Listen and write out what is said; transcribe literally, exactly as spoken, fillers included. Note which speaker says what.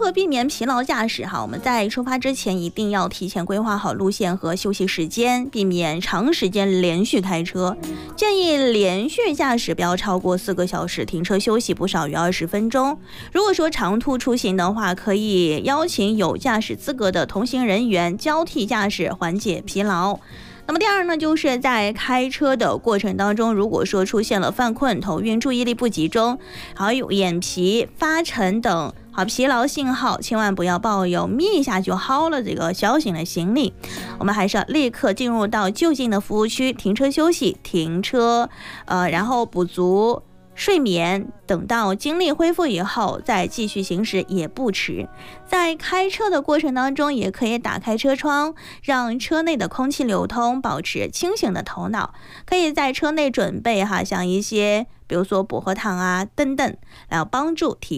Speaker 1: 何避免疲劳驾驶哈？我们在出发之前一定要提前规划好路线和休息时间，避免长时间连续开车。建议连续驾驶不要超过四个小时，停车休息不少于二十分钟。如果说长途出行的话，可以邀请有驾驶资格的同行人员交替驾驶，缓解疲劳。那么第二呢，就是在开车的过程当中，如果说出现了犯困、头晕、注意力不集中，还有眼皮发沉等好疲劳信号，千万不要抱有眯一下就好了这个侥幸的心理，我们还是要立刻进入到就近的服务区停车休息、停车，呃，然后补足睡眠，等到精力恢复以后再继续行驶也不迟。在开车的过程当中，也可以打开车窗，让车内的空气流通，保持清醒的头脑。可以在车内准备哈，像一些比如说薄荷糖啊等等，来帮助提